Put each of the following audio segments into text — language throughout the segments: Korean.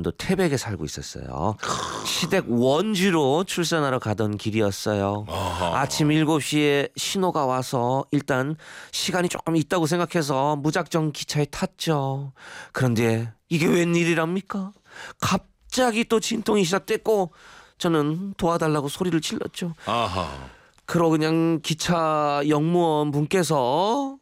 강원도 태백에 살고 있었어요. 시댁 원주로 출산하러 가던 길이었어요. 아침 7시에 신호가 와서 일단 시간이 조금 있다고 생각해서 무작정 기차에 탔죠. 그런데 이게 웬일이랍니까? 갑자기 또 진통이 시작됐고 저는 도와달라고 소리를 질렀죠. 그러고 그냥 기차 역무원 분께서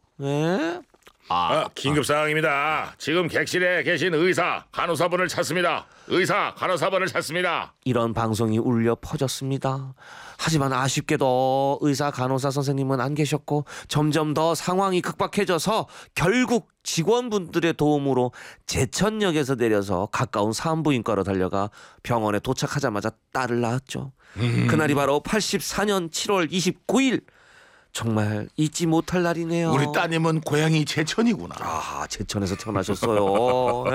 긴급 상황입니다. 지금 객실에 계신 의사, 간호사분을 찾습니다. 의사, 간호사분을 찾습니다. 이런 방송이 울려 퍼졌습니다. 하지만 아쉽게도 의사 간호사 선생님은 안 계셨고 점점 더 상황이 급박해져서 결국 직원분들의 도움으로 제천역에서 내려서 가까운 산부인과로 달려가 병원에 도착하자마자 딸을 낳았죠. 그날이 바로 84년 7월 29일. 정말 잊지 못할 날이네요. 우리 따님은 고향이 제천이구나. 제천에서 태어나셨어요.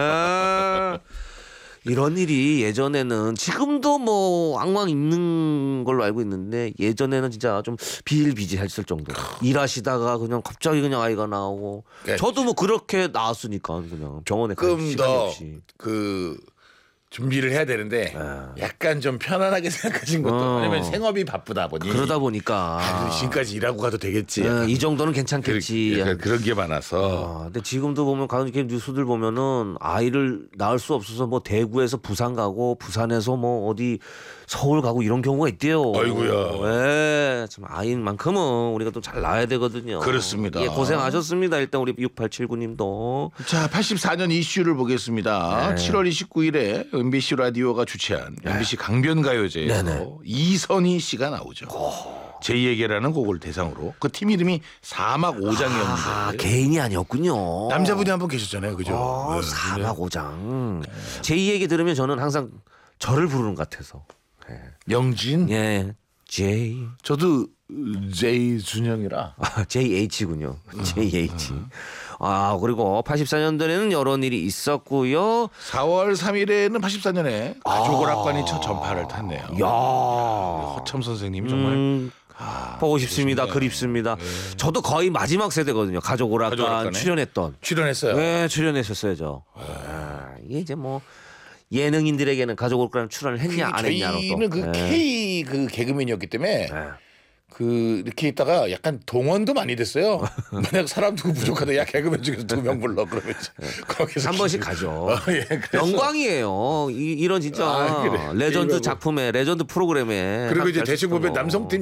이런 일이 예전에는 지금도 뭐 왕왕 있는 걸로 알고 있는데 예전에는 진짜 좀 비일비재했을 정도. 일하시다가 그냥 갑자기 그냥 아이가 나오고 저도 뭐 그렇게 나왔으니까 그냥 병원에 갈 시간이 없이. 준비를 해야 되는데 약간 좀 편안하게 생각하신 것도 왜냐면 생업이 바쁘다 보니 그러다 보니까 지금까지 일하고 가도 되겠지. 이 정도는 괜찮겠지. 약간 그런 게 많아서. 근데 지금도 보면 이렇게 뉴스들 보면은 아이를 낳을 수 없어서 뭐 대구에서 부산 가고 부산에서 뭐 어디 서울 가고 이런 경우가 있대요. 아이고야. 참 아이만큼은 우리가 또 잘 낳아야 되거든요. 그렇습니다. 고생하셨습니다. 일단 우리 6879님도. 자, 84년 이슈를 보겠습니다. 7월 29일에 MBC 라디오가 주최한 MBC 강변가요제에서 이선희 씨가 나오죠. 제2에게라는 곡을 대상으로 그 팀 이름이 사막오장이었는데 개인이 아니었군요. 남자분이 한 분 계셨잖아요, 그죠? 사막오장. 제2에게 들으면 저는 항상 저를 부르는 것 같아서. 영진? 제이. 저도 제이 준영이라. JH군요. JH. 그리고 84년도에는 이런 일이 있었고요. 4월 3일에는 84년에 가족오락관이 첫 전파를 탔네요. 허참 선생님이 정말 보고 싶습니다. 그립습니다. 저도 거의 마지막 세대거든요. 가족오락관 출연했어요. 네, 출연했었어요, 저. 이게 이제 뭐 예능인들에게는 가족오락관 출연을 했냐 안 했냐로 또. 저희는 그 K 그 개그맨이었기 때문에 이렇게 있다가 약간 동원도 많이 됐어요. 만약 사람도 부족하다. 야, 개그맨 중에서 2명 불러 그러면 거기서 한 번씩 가죠. 그래서. 영광이에요. 이런 진짜 레전드 작품에 레전드 프로그램에 그리고 이제 대충 보면 남성팀